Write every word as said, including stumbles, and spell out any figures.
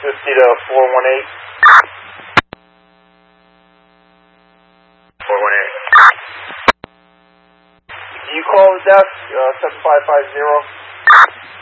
fifty to four one eight. four one eight. Can you call the desk, uh, seven five five zero?